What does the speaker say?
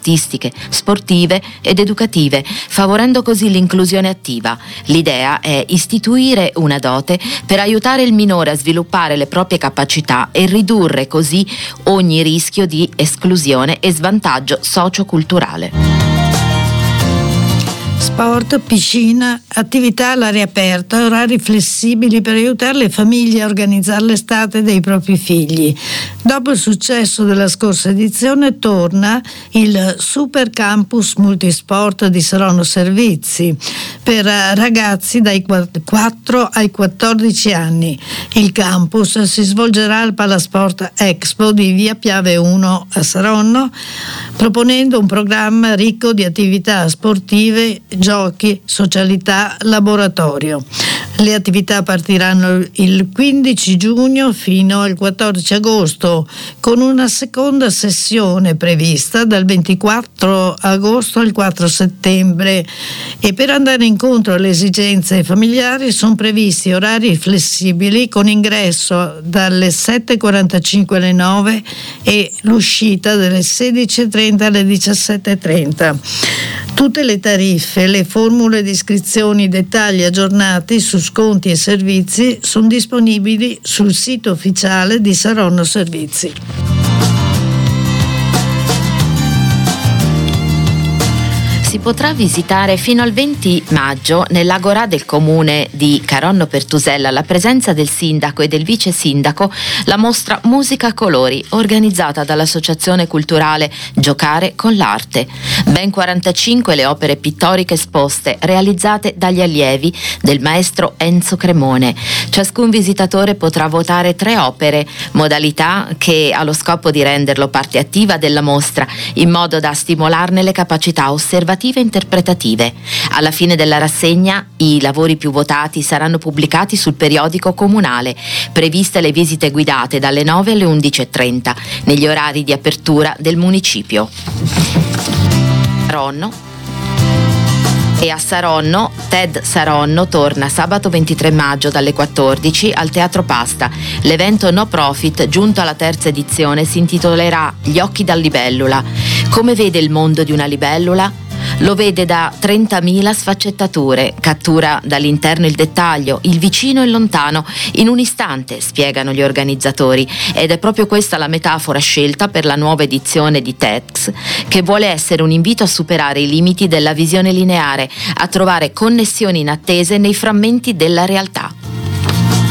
artistiche, sportive ed educative, favorendo così l'inclusione attiva. L'idea è istituire una dote per aiutare il minore a sviluppare le proprie capacità e ridurre così ogni rischio di esclusione e svantaggio socioculturale. Sport, piscina, attività all'aria aperta, orari flessibili per aiutare le famiglie a organizzare l'estate dei propri figli. Dopo il successo della scorsa edizione torna il Super Campus Multisport di Saronno Servizi per ragazzi dai 4 ai 14 anni. Il campus si svolgerà al Palasport Expo di Via Piave 1 a Saronno, proponendo un programma ricco di attività sportive, giochi, socialità, laboratorio. Le attività partiranno il 15 giugno fino al 14 agosto, con una seconda sessione prevista dal 24 agosto al 4 settembre, e per andare incontro alle esigenze familiari sono previsti orari flessibili con ingresso dalle 7:45 alle 9 e l'uscita dalle 16:30 alle 17:30. Tutte le tariffe, le formule di iscrizione, i dettagli aggiornati su sconti e servizi sono disponibili sul sito ufficiale di Saronno Servizi. Si potrà visitare fino al 20 maggio nell'Agorà del comune di Caronno Pertusella, alla presenza del sindaco e del vice sindaco, la mostra Musica a colori, organizzata dall'associazione culturale Giocare con l'arte. Ben 45 le opere pittoriche esposte, realizzate dagli allievi del maestro Enzo Cremone. Ciascun visitatore potrà votare 3 opere, modalità che ha lo scopo di renderlo parte attiva della mostra, in modo da stimolarne le capacità osservative e interpretative. Alla fine della rassegna i lavori più votati saranno pubblicati sul periodico comunale. Previste le visite guidate dalle 9 alle 11:30 negli orari di apertura del municipio. E a Saronno, TED Saronno torna sabato 23 maggio dalle 14 al Teatro Pasta. L'evento no profit, giunto alla terza edizione, si intitolerà Gli occhi da libellula. Come vede il mondo di una libellula? Lo vede da 30.000 sfaccettature, cattura dall'interno il dettaglio, il vicino e il lontano, in un istante, spiegano gli organizzatori, ed è proprio questa la metafora scelta per la nuova edizione di TEDx, che vuole essere un invito a superare i limiti della visione lineare, a trovare connessioni inattese nei frammenti della realtà.